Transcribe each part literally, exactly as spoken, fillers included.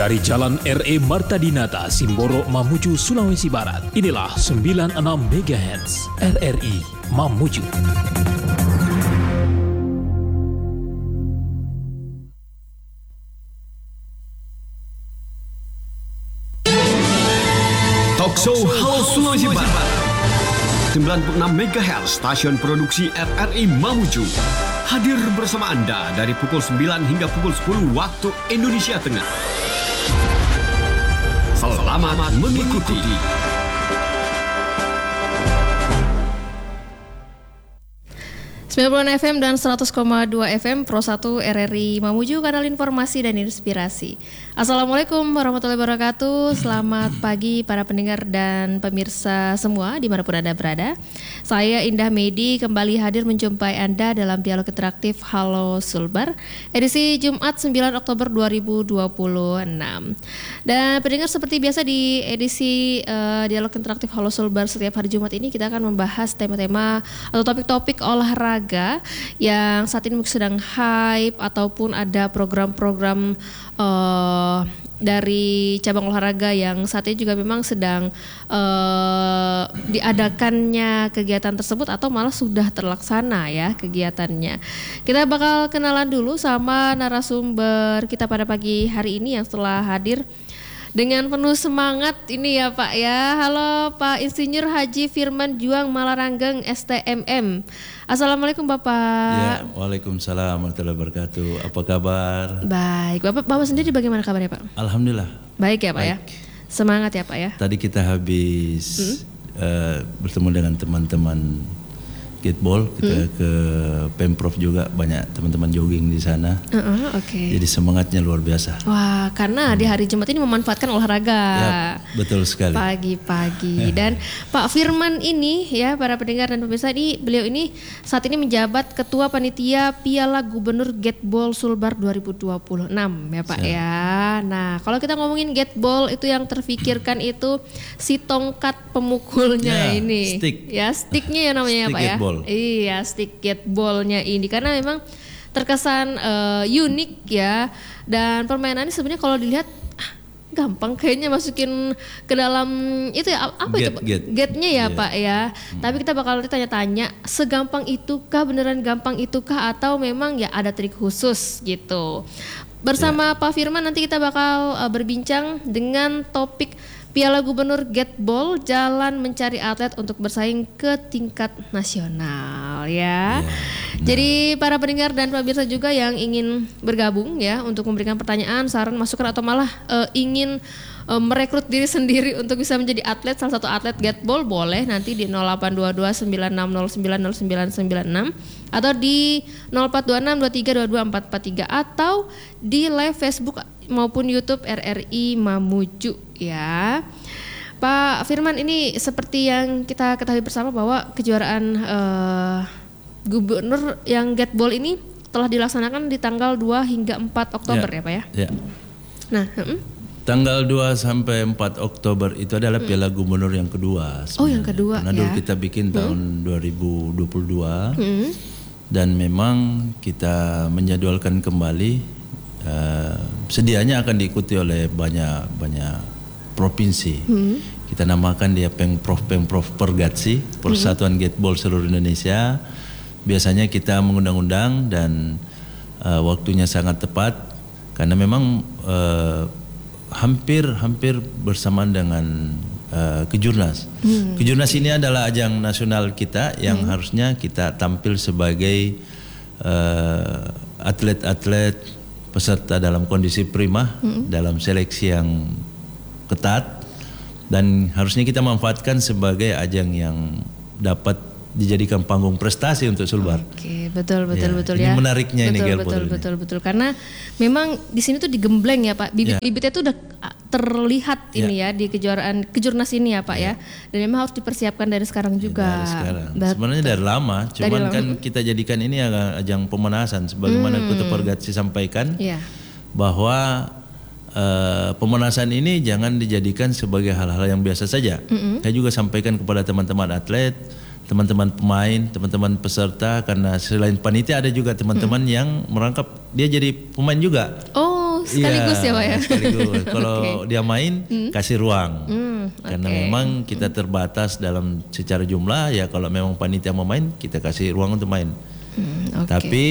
Dari Jalan R E Marta Dinata, Simboro, Mamuju, Sulawesi Barat. Inilah sembilan puluh enam megahertz R R I Mamuju. Talkshow Halo Sulawesi Barat. sembilan puluh enam megahertz stasiun produksi R R I Mamuju. Hadir bersama Anda dari pukul sembilan hingga pukul sepuluh waktu Indonesia Tengah. Selamat mengikuti. sembilan puluh enam F M dan seratus koma dua F M Pro satu R R I Mamuju, kanal informasi dan inspirasi. Assalamualaikum warahmatullahi wabarakatuh. Selamat pagi para pendengar dan pemirsa semua dimanapun Anda berada. Saya Indah Medi kembali hadir menjumpai Anda dalam dialog interaktif Halo Sulbar edisi Jumat sembilan Oktober dua ribu dua puluh enam. Dan pendengar, seperti biasa di edisi uh, dialog interaktif Halo Sulbar setiap hari Jumat ini kita akan membahas tema-tema atau topik-topik olahraga yang saat ini sedang hype ataupun ada program-program uh, dari cabang olahraga yang saat ini juga memang sedang uh, diadakannya kegiatan tersebut atau malah sudah terlaksana ya kegiatannya. Kita bakal kenalan dulu sama narasumber kita pada pagi hari ini yang setelah hadir dengan penuh semangat ini ya Pak ya. Halo Pak Insinyur Haji Firman Juang Malaranggeng S T M M. Assalamualaikum Bapak. Ya, waalaikumsalam warahmatullahi wabarakatuh. Apa kabar? Baik, Bapak Bapak sendiri bagaimana kabarnya Pak? Alhamdulillah. Baik ya Pak Baik. ya. Semangat ya Pak ya. Tadi kita habis hmm? uh, bertemu dengan teman-teman Gateball, kita hmm? ke Pemprov juga, banyak teman-teman jogging di sana. Uh-uh, Oke. Okay. Jadi semangatnya luar biasa. Wah, karena hmm. di hari Jumat ini memanfaatkan olahraga. Ya, betul sekali. Pagi-pagi. Dan Pak Firman ini ya, para pendengar dan pemirsa, ini beliau ini saat ini menjabat Ketua Panitia Piala Gubernur Gateball Sulbar dua ribu dua puluh enam ya Pak. Siap. Ya. Nah, kalau kita ngomongin Gateball itu yang terfikirkan itu si tongkat pemukulnya ya, ini. Stick. Ya, sticknya ya namanya stick Pak ya. Gateball. Iya, stick Gateball-nya ini karena memang terkesan uh, unik ya, dan permainannya sebenarnya kalau dilihat ah, gampang kayaknya masukin ke dalam itu ya apa Get, itu get. gate-nya ya yeah. Pak ya. Hmm. Tapi kita bakal nanti tanya-tanya segampang itukah, beneran gampang itukah atau memang ya ada trik khusus gitu. Bersama yeah. Pak Firman nanti kita bakal uh, berbincang dengan topik Piala Gubernur Gateball, jalan mencari atlet untuk bersaing ke tingkat nasional ya. ya Jadi para pendengar dan pemirsa juga yang ingin bergabung ya untuk memberikan pertanyaan, saran, masukan atau malah uh, ingin uh, merekrut diri sendiri untuk bisa menjadi atlet, salah satu atlet Gateball, boleh nanti di nol delapan dua dua sembilan enam nol sembilan nol sembilan sembilan enam atau di nol empat dua enam dua tiga dua dua empat empat tiga atau di live Facebook maupun YouTube R R I Mamuju ya. Pak Firman, ini seperti yang kita ketahui bersama bahwa kejuaraan uh, gubernur yang Gateball ini telah dilaksanakan di tanggal dua hingga empat Oktober ya, ya Pak ya. Ya. Nah, hmm? tanggal dua sampai empat Oktober itu adalah hmm. Piala Gubernur yang kedua sebenarnya. Oh, yang kedua. Karena ya. dulu kita bikin hmm. tahun dua ribu dua puluh dua hmm. dan memang kita menjadwalkan kembali. Uh, sedianya akan diikuti oleh banyak banyak provinsi. Hmm. Kita namakan dia Pemprov Pemprov Pergatsi, Persatuan hmm. Gateball seluruh Indonesia. Biasanya kita mengundang-undang dan uh, waktunya sangat tepat karena memang uh, hampir hampir bersamaan dengan uh, Kejurnas. Hmm. Kejurnas ini adalah ajang nasional kita yang hmm. harusnya kita tampil sebagai uh, atlet-atlet peserta dalam kondisi prima, hmm. dalam seleksi yang ketat, dan harusnya kita manfaatkan sebagai ajang yang dapat dijadikan panggung prestasi untuk Sulbar. Oke, betul betul ya, betul ini ya. menariknya betul, ini betul betul, betul betul karena memang di sini tuh digembleng ya Pak. Bibit-bibitnya tuh udah terlihat ya. ini ya di kejuaraan Kejurnas ini ya Pak ya. ya. Dan memang harus dipersiapkan dari sekarang juga. Ya, dari sekarang. Sebenarnya dari lama, cuman dari kan lama. Kita jadikan ini ajang pemanasan sebagaimana hmm. Ketua Pergatsi sampaikan ya. bahwa uh, pemanasan ini jangan dijadikan sebagai hal-hal yang biasa saja. Mm-hmm. Saya juga sampaikan kepada teman-teman atlet, teman-teman pemain, teman-teman peserta, karena selain panitia ada juga teman-teman hmm. yang merangkap dia jadi pemain juga. Oh, sekaligus ya Pak ya? Sekaligus. Kalau Okay. dia main, Hmm. kasih ruang. Hmm, Karena oke. memang kita terbatas dalam secara jumlah, ya kalau memang panitia mau main, kita kasih ruang untuk main. Hmm, oke. Tapi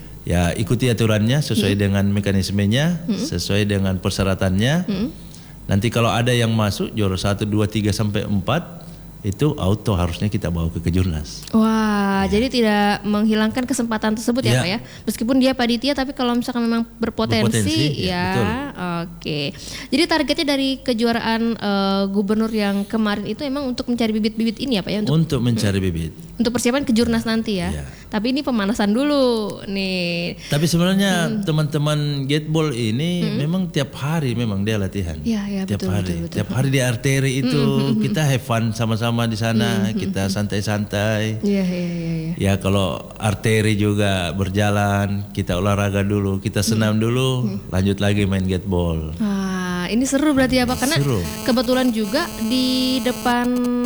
ya ikuti aturannya sesuai dengan mekanismenya, sesuai dengan persyaratannya. Nanti kalau ada yang masuk juara satu, dua, tiga sampai empat itu auto harusnya kita bawa ke kejurnas. Wah, jadi tidak menghilangkan kesempatan tersebut ya Ya. Pak ya. Meskipun dia panitia tapi kalau misalkan memang berpotensi, Berpotensi, ya, ya. betul. Oke. Jadi targetnya dari kejuaraan eh, gubernur yang kemarin itu emang untuk mencari bibit-bibit ini ya Pak ya, untuk Untuk mencari bibit. untuk persiapan kejurnas nanti ya. Ya. Tapi ini pemanasan dulu nih. Tapi sebenarnya teman-teman Gateball ini memang tiap hari memang dia latihan. Ya, ya, tiap betul, hari. betul, betul. Tiap hari di arteri itu kita have fun sama-sama di sana, kita santai-santai. Iya, iya, iya, iya. Ya kalau arteri juga berjalan, kita olahraga dulu, kita senam dulu, lanjut lagi main Gateball. Wah, ini seru berarti ya Pak, karena Seru. kebetulan juga di depan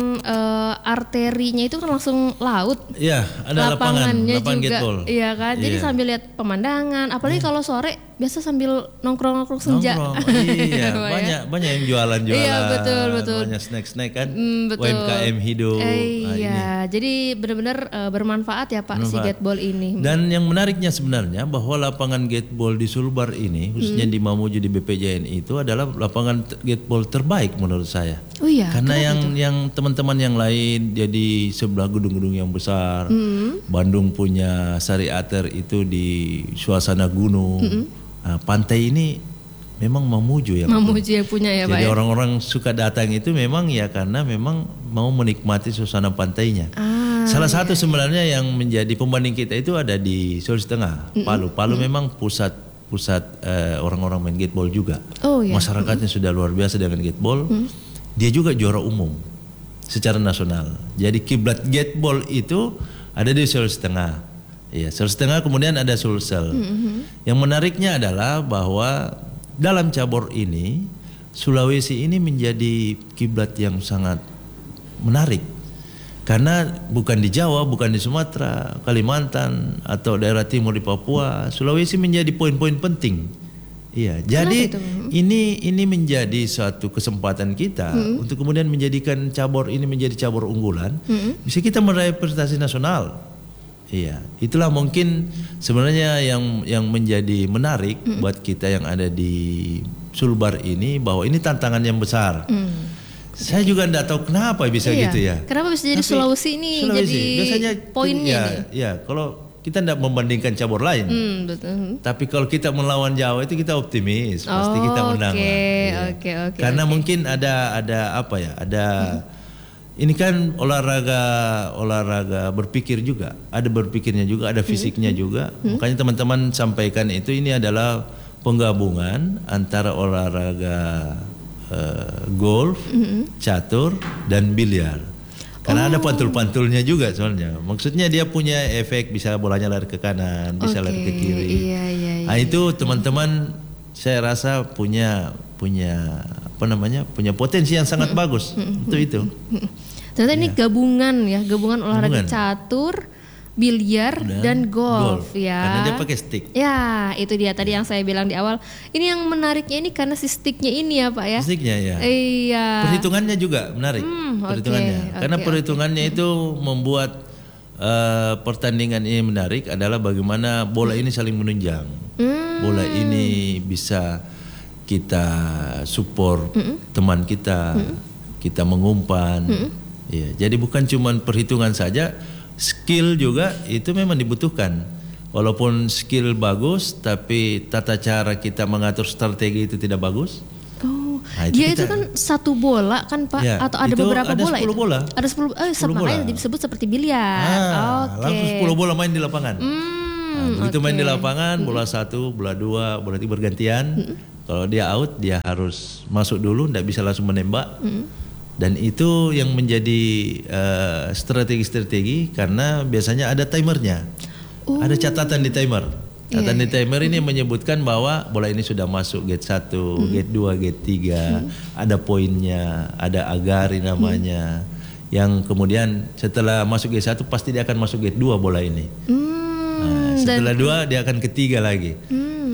eh, arterinya itu kan langsung laut. Ya, ada lapangan, Lapangannya lapangan juga, Gateball. iya kan. Jadi Iya. sambil lihat pemandangan, apalagi kalau sore biasa sambil nongkrong-nongkrong senja. Nongkrong, iya, Pak ya. banyak banyak yang jualan-jualan. Iya, betul, betul. Banyak snack-snack kan. Hmm, betul. U M K M hidup. Eh, Nah, ini. iya, jadi benar-benar eh, bermanfaat ya Pak si Bermanfaat. Gateball ini. Dan yang menariknya sebenarnya bahwa lapangan Gateball di Sulbar ini, khususnya di Mamuju di B P J N I itu adalah lapangan t- Gateball terbaik menurut saya. Oh iya. Karena kenapa yang tuh? yang teman-teman yang lain jadi sebelah gedung-gedung yang besar. Hmm. Bandung punya Sariater itu di suasana gunung. Nah, pantai ini memang Mamuju ya. Mamuju yang punya ya Pak Jadi ya. orang-orang suka datang itu memang ya karena memang mau menikmati suasana pantainya. Ah, Salah satu sebenarnya yang menjadi pembanding kita itu ada di Sulawesi Tengah, Palu. Palu memang pusat pusat eh, orang-orang main Gateball juga. Oh ya. Masyarakatnya sudah luar biasa dengan Gateball. Dia juga juara umum secara nasional. Jadi kiblat Gateball itu ada di Sulawesi Tengah. Iya, Sulawesi Tengah kemudian ada Sulsel. Yang menariknya adalah bahwa dalam cabur ini Sulawesi ini menjadi kiblat yang sangat menarik. Karena bukan di Jawa, bukan di Sumatera, Kalimantan atau daerah timur di Papua, Sulawesi menjadi poin-poin penting. Iya, jadi itu? ini ini menjadi suatu kesempatan kita untuk kemudian menjadikan cabur ini menjadi cabur unggulan. Bisa kita meraih prestasi nasional. Iya, itulah mungkin sebenarnya yang yang menjadi menarik buat kita yang ada di Sulbar ini, bahwa ini tantangan yang besar. Saya juga tidak tahu kenapa bisa Iya. gitu ya. Kenapa bisa jadi Tapi Sulawesi ini Sulawesi, jadi biasanya poinnya ya, nih? ya, kalau kita tidak membandingkan cabur lain. Hmm, betul. Tapi kalau kita melawan Jawa itu kita optimis, pasti Oh, kita menang. oke, lah. Iya. oke, oke, Karena oke. mungkin ada ada apa ya? Ada ini kan olahraga olahraga berpikir juga, ada berpikirnya juga, ada fisiknya juga. Makanya teman-teman sampaikan itu ini adalah penggabungan antara olahraga eh, golf, catur dan biliar. Karena ada pantul-pantulnya juga soalnya. Maksudnya dia punya efek, bisa bolanya lari ke kanan, bisa Oke, lari ke kiri. iya, iya, iya. Nah, itu teman-teman saya rasa punya punya apa namanya? Punya potensi yang sangat bagus untuk itu. Ternyata ini gabungan ya, gabungan olahraga Gabungan. catur, biliar Dan dan, golf, golf. ya. Karena dia pakai stick. Ya, itu dia tadi yang saya bilang di awal. Ini yang menariknya ini karena si sticknya ini ya, Pak ya. Sticknya ya. Iya. Perhitungannya juga menarik. Hmm, oke, perhitungannya. Karena oke, perhitungannya itu membuat eh, pertandingan ini menarik adalah bagaimana bola ini saling menunjang. Hmm. Bola ini bisa kita support teman kita, kita mengumpan. Iya, jadi bukan cuma perhitungan saja, skill juga itu memang dibutuhkan. Walaupun skill bagus, tapi tata cara kita mengatur strategi itu tidak bagus. Oh, Nah, itu dia kita- itu kan satu bola kan Pak, Ya, atau ada itu beberapa ada bola sepuluh itu? bola. Ada sepuluh, eh sepuluh makanya bola. disebut seperti biliar. Ah, Oke. langsung sepuluh bola main di lapangan. Hmm, Nah, begitu main oke. di lapangan, bola satu, bola dua, bola tiga bergantian. Kalau dia out, dia harus masuk dulu, tidak bisa langsung menembak. Dan itu yang menjadi eh, strategi-strategi karena biasanya ada timernya, ada catatan di timer. Catatan di timer ini menyebutkan bahwa bola ini sudah masuk gate satu, gate dua, gate tiga, ada poinnya, ada agari namanya. Yang kemudian setelah masuk gate satu pasti dia akan masuk gate dua bola ini. Hmm, Nah, setelah dua dia akan ketiga lagi. hmm,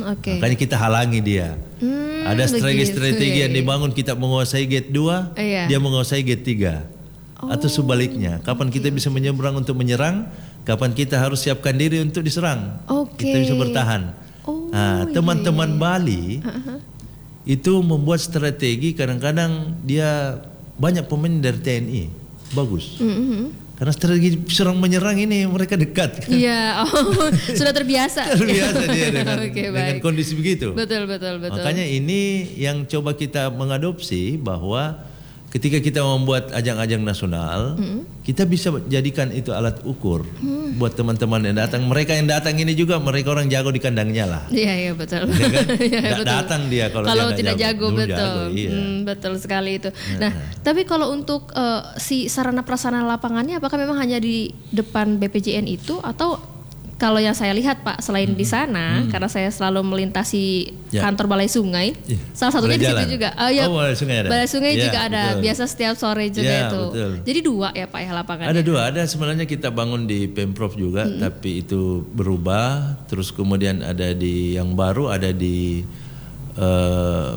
oke. Makanya kita halangi dia. Hmm, Ada strategi-strategi begitu. yang dibangun, kita menguasai gate dua, Iya. dia menguasai gate tiga. Atau sebaliknya, kapan kita bisa menyeberang untuk menyerang, kapan kita harus siapkan diri untuk diserang. Oke. Kita bisa bertahan. Oh, Nah, teman-teman Bali Uh-huh. itu membuat strategi, kadang-kadang dia banyak pemain dari T N I. Bagus. Mhm. Karena strategi serang menyerang ini mereka dekat. Iya, oh, sudah terbiasa. Terbiasa dia dengan, Oke, dengan baik. kondisi begitu. Betul, betul, betul. Makanya ini yang coba kita mengadopsi, bahwa ketika kita membuat ajang-ajang nasional, hmm. kita bisa jadikan itu alat ukur hmm. buat teman-teman yang datang. Mereka yang datang ini juga mereka orang jago di kandangnya lah. Iya, iya betul. Ya kan? Iya, Da- betul. datang dia kalau, kalau dia tidak nggak jago, Dulu betul. jago, iya. Hmm, betul sekali itu. Nah, tapi kalau untuk uh, si sarana prasarana lapangannya, apakah memang hanya di depan B P J N itu, atau kalau yang saya lihat Pak, selain di sana, karena saya selalu melintasi Ya. kantor Balai Sungai, Ya. salah satunya di Balai situ jalan. juga. Oh, ya, Oh, Balai Sungai ada. Balai Sungai Ya, juga ada. betul. Biasa setiap sore juga Ya, itu. betul. Jadi dua ya Pak ya lapangannya. Ada dua, ada sebenarnya kita bangun di Pemprov juga, Hmm. tapi itu berubah. Terus kemudian ada di yang baru, ada di uh,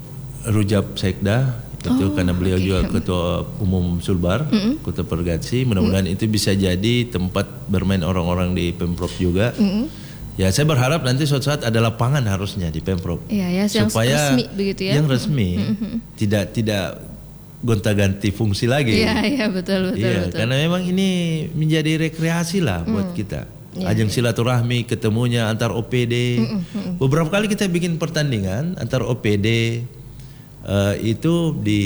Rujab Sekda. Itu Oh, karena beliau okay. juga ketua umum Sulbar, Mm-mm. Kota Pergatsi. Mudah-mudahan itu bisa jadi tempat bermain orang-orang di Pemprov juga. Mm-mm. Ya, saya berharap nanti suatu saat ada lapangan harusnya di Pemprov. Iya ya, yang supaya resmi begitu ya. yang resmi, tidak tidak gonta-ganti fungsi lagi. Iya, iya betul betul Iya, betul. karena memang ini menjadi rekreasi lah buat kita. Iya, Ajang silaturahmi, ketemunya antar O P D. Beberapa kali kita bikin pertandingan antar O P D eh, itu di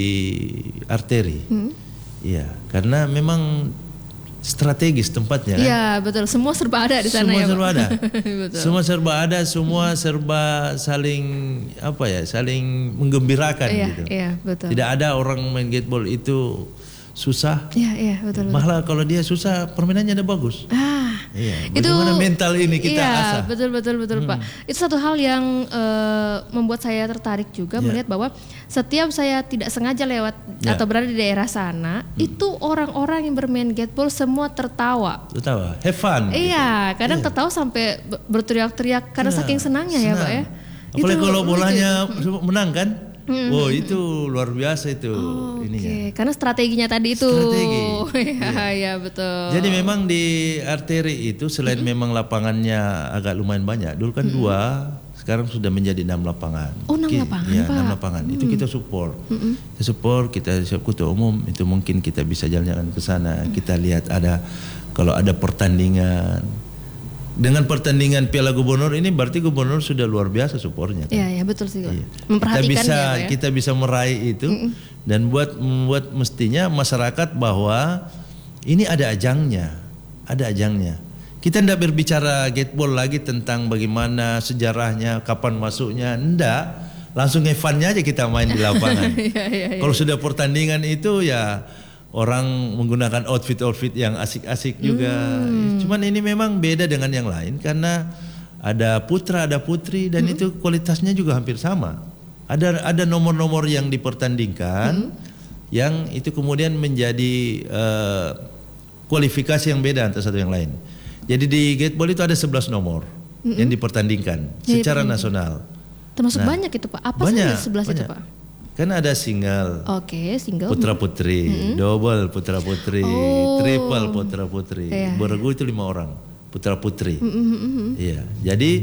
arteri. Iya, karena memang strategis tempatnya kan. Iya betul, semua serba ada di sana Semua ya Pak. serba ada. Betul. Semua serba ada, semua serba saling apa ya, saling menggembirakan Iya, gitu. iya betul. Tidak ada orang main gateball itu susah. Iya iya betul betul. Malah kalau dia susah, permainannya ada bagus. Ah, Iya, itu bagaimana mental ini kita iya, asah. betul betul betul Pak. Itu satu hal yang eh, membuat saya tertarik juga Ya. melihat bahwa setiap saya tidak sengaja lewat Ya. atau berada di daerah sana, itu orang-orang yang bermain gateball semua tertawa. Lu tahu, have fun. Iya, kadang tertawa sampai ber- berteriak-teriak karena Iya, saking senangnya ya senang. Pak ya. Apalagi Itu kalau lucu bolanya itu. menang kan. Wow, itu luar biasa itu Oke, ininya. karena strateginya tadi itu. Strategi. Iya, iya betul. Jadi memang di arteri itu selain memang lapangannya agak lumayan banyak, dulu kan dua, sekarang sudah menjadi enam lapangan. Oh, enam Ki- lapangan, ya, Pak. enam lapangan. Itu kita support. Kita support, kita siap ketua umum, itu mungkin kita bisa jalan-jalan ke sana. Kita lihat ada kalau ada pertandingan. Dengan pertandingan Piala Gubernur ini berarti gubernur sudah luar biasa supportnya kan. Iya, ya betul sih Pak. Iya. Memperhatikan kita bisa ya, Pak, ya. kita bisa meraih itu dan buat membuat mestinya masyarakat bahwa ini ada ajangnya, ada ajangnya. Kita tidak berbicara gateball lagi tentang bagaimana sejarahnya, kapan masuknya, enggak. Langsung evannya aja kita main di lapangan. Iya, iya, iya. Kalau sudah pertandingan itu ya orang menggunakan outfit-outfit yang asik-asik juga. Hmm. Cuman ini memang beda dengan yang lain karena ada putra, ada putri dan Hmm. itu kualitasnya juga hampir sama. Ada ada nomor-nomor yang dipertandingkan yang itu kemudian menjadi eh, kualifikasi yang beda antara satu yang lain. Jadi di gateball itu ada sebelas nomor yang dipertandingkan Yang secara dipertandingkan. nasional. Termasuk Nah, banyak itu Pak. Apa banyak, saja sebelas itu banyak. Pak? Kan ada single, Oke, single. putra putri, double putra putri, Oh. triple putra putri. Iya, Beregu itu lima orang putra putri. Iya. Jadi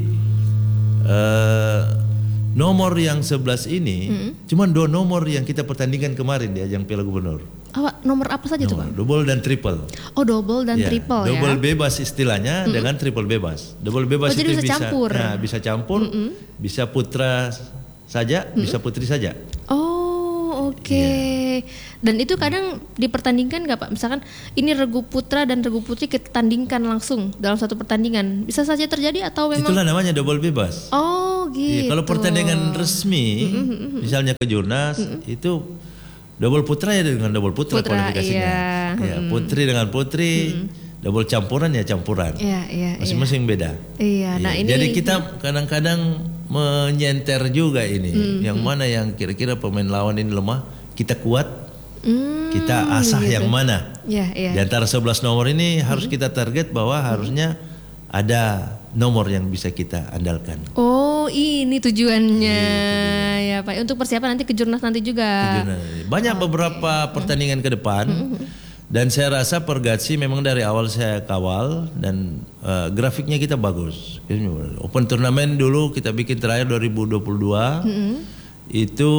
eh, nomor yang sebelas ini cuma dua nomor yang kita pertandingkan kemarin di ajang Piala Gubernur. Apa, nomor apa saja tuh Pak? Nomor double dan triple. Oh, double dan Ya, triple double ya. bebas istilahnya dengan triple bebas. Double bebas Oh, jadi itu bisa campur. Nah, bisa campur, bisa putra saja, bisa putri saja. Oh, oke. Iya. Dan itu kadang dipertandingkan nggak Pak? Misalkan ini regu putra dan regu putri kita tandingkan langsung dalam satu pertandingan. Bisa saja terjadi atau memang? Itulah namanya double bebas. Oh, gitu. Iya, kalau pertandingan resmi, misalnya ke Jurnas, itu double putra ya dengan double putra, Putra, kualifikasinya. iya. Ya, putri dengan putri, double campuran ya campuran. Iya, iya, iya. Masing-masing beda. Iya, nah Iya, ini Jadi kita kadang-kadang menyenter juga ini, yang mana yang kira-kira pemain lawan ini lemah, kita kuat, Hmm, kita asah begitu. yang mana. Iya, iya. Di antara sebelas nomor ini harus kita target bahwa harusnya ada nomor yang bisa kita andalkan. Oh, Oh ini tujuannya ya Pak. Untuk persiapan nanti kejurnas nanti juga. Kejurnas. Banyak oh, beberapa okay. pertandingan ke depan. Dan saya rasa Pergatsi memang dari awal saya kawal dan uh, grafiknya kita bagus. Open turnamen dulu kita bikin terakhir dua ribu dua puluh dua. Mm-hmm. Itu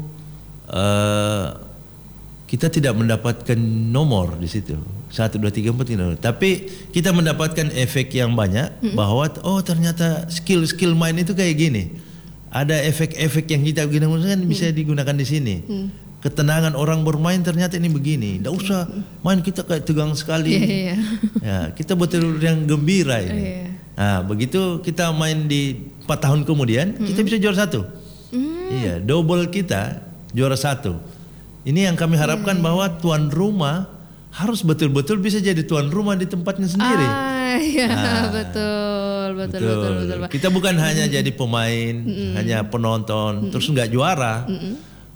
uh, kita tidak mendapatkan nomor di situ. Satu, dua, tiga, empat, lima. Tapi kita mendapatkan efek yang banyak. Mm-hmm. Bahwa oh ternyata skill-skill main itu kayak gini. Ada efek-efek yang kita gunakan kan bisa digunakan di sini. Mm. Ketenangan orang bermain ternyata ini begini. Tidak usah main kita kayak tegang sekali. Yeah, yeah. Ya, kita betul yang gembira ini. Yeah. Nah, begitu kita main di empat tahun kemudian, mm-hmm. kita bisa juara satu. Mm. Iya, double kita juara satu. Ini yang kami harapkan yeah, bahwa tuan rumah harus betul-betul bisa jadi tuan rumah di tempatnya sendiri. Ah, ya, nah, betul, betul, betul, betul, betul, Pak. Kita bukan hanya jadi pemain, mm-hmm. hanya penonton, mm-hmm. terus nggak juara. Mm-hmm.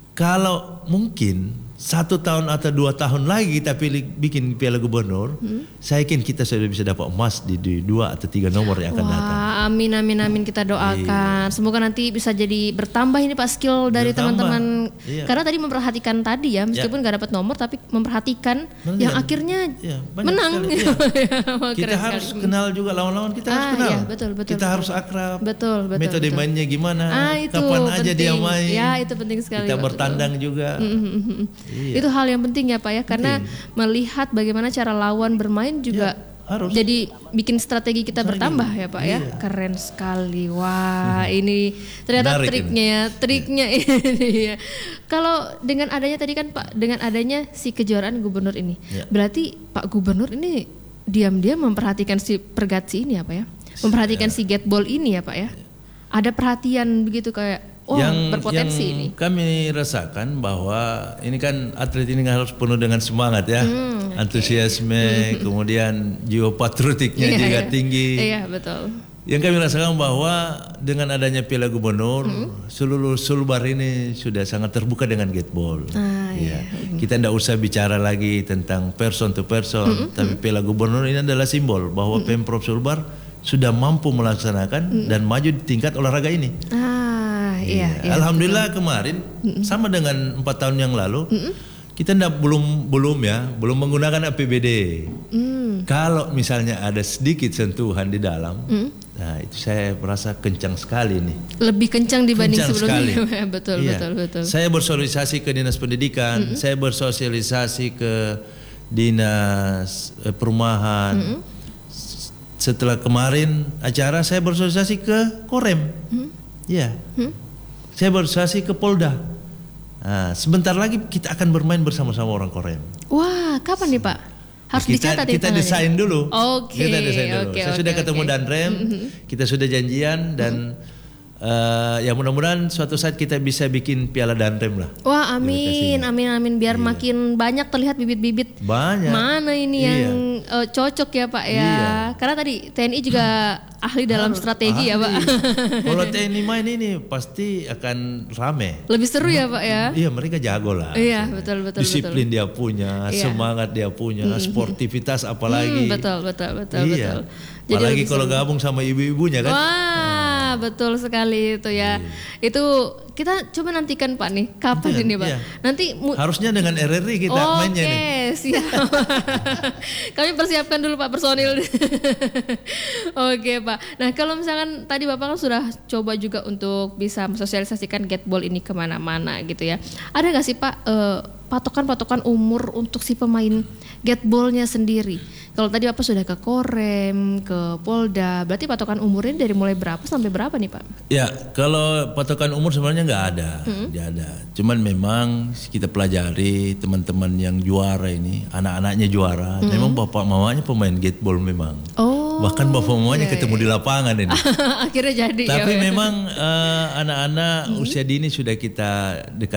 Kalau mungkin satu tahun atau dua tahun lagi kita pilih bikin Piala Gubernur, hmm? saya yakin kita sudah bisa dapat emas di, di dua atau tiga nomor yang akan Wah, datang. Amin, amin, amin kita doakan. Iya. Semoga nanti bisa jadi bertambah ini Pak skill dari bertambah. teman-teman. Iya. Karena tadi memperhatikan tadi ya, meskipun nggak ya. dapat nomor, tapi memperhatikan Benar, yang ya. akhirnya ya, menang. Iya. Kita harus sekali. kenal juga lawan-lawan kita ah, harus kenal. Iya, betul, betul, kita betul. harus akrab. Betul, betul. Metode betul. mainnya gimana? Ah, itu kapan penting. aja dia main? Ya itu penting sekali. Kita Pak, bertandang betul. juga. Mm-hmm. Iya. Itu hal yang penting ya Pak ya, karena penting. melihat bagaimana cara lawan bermain juga ya, harus. Jadi bikin strategi kita Strategi. bertambah ya Pak iya. ya. Keren sekali. Wah, hmm. ini ternyata Menarik triknya ya, triknya ya. ini ya. Kalau dengan adanya tadi kan Pak, dengan adanya si kejuaraan gubernur ini, ya. berarti Pak Gubernur ini diam-diam memperhatikan si Pergatsi ini ya Pak ya. Memperhatikan ya. si Getball ini ya Pak ya. Ada perhatian begitu kayak oh, yang, berpotensi yang ini. Kami rasakan bahwa ini kan atlet ini harus penuh dengan semangat ya, hmm, antusiasme, okay. kemudian jiwa patriotiknya yeah, juga yeah. tinggi. Iya yeah, betul. Yang kami rasakan bahwa dengan adanya Piala Gubernur, hmm? seluruh Sulbar ini sudah sangat terbuka dengan Getball. Ah, ya. yeah. Kita tidak usah bicara lagi tentang person to person, hmm, tapi hmm. Piala Gubernur ini adalah simbol bahwa hmm. Pemprov Sulbar sudah mampu melaksanakan hmm. dan maju di tingkat olahraga ini. Ah. Iya, iya, Alhamdulillah betul. kemarin mm-mm. sama dengan empat tahun yang lalu mm-mm. kita ndak belum belum ya belum menggunakan A P B D. Mm. Kalau misalnya ada sedikit sentuhan di dalam, mm. nah itu saya merasa kencang sekali nih. Lebih kencang dibanding kencang sebelumnya. betul, iya. betul, betul. Saya bersosialisasi ke dinas pendidikan, mm-mm. saya bersosialisasi ke dinas eh, perumahan. Mm-mm. Setelah kemarin acara saya bersosialisasi ke Korem. Mm. Ya. Hmm? Saya bersosialisasi ke Polda. Nah, sebentar lagi kita akan bermain bersama-sama orang Korem. Wah, kapan nih Pak? Harus kita, dicatat kita desain dulu. Oke. Okay, kita desain dulu. Okay, Saya okay, sudah ketemu okay. Danrem, mm-hmm. kita sudah janjian dan mm-hmm. uh, ya mudah-mudahan suatu saat kita bisa bikin Piala Danrem lah. Wah, amin, amin, amin. Biar iya. makin banyak terlihat bibit-bibit. Banyak. Mana ini iya. yang uh, cocok ya Pak ya? Iya. Karena tadi T N I juga ahli dalam Harus, strategi ahli. ya Pak. Kalau T N I main ini pasti akan rame. Lebih seru ya Pak ya? Iya, mereka jago lah. Iya, betul betul. Disiplin betul. dia punya, iya. semangat dia punya, hmm. sportivitas apalagi. Hmm, betul betul betul iya. betul. Jadi apalagi kalau gabung sama ibu-ibunya kan. Wah, nah. betul sekali itu ya. Iya. Itu kita coba nantikan Pak nih, kapan iya, ini Pak? Iya. Nanti mu- harusnya dengan R R I kita okay, mainnya nih. Oke, siap. Kami persiapkan dulu Pak personil. Oke Pak. Nah kalau misalkan tadi Bapak kan sudah coba juga untuk bisa mensosialisasikan Getball ini kemana-mana gitu ya. Ada nggak sih Pak uh, patokan-patokan umur untuk si pemain Getballnya sendiri? Kalau tadi Bapak sudah ke Korem, ke Polda, berarti patokan umurnya dari mulai berapa sampai berapa nih Pak? Ya, kalau patokan umur sebenarnya nggak ada, hmm. nggak ada. Cuman memang kita pelajari teman-teman yang juara ini, anak-anaknya juara, hmm. memang bapak mamanya pemain Getball memang. Oh. Bahkan bapak mamanya iya, ketemu iya. di lapangan ini. Akhirnya jadi. Tapi ya, memang uh, anak-anak hmm. usia dini sudah kita dekati.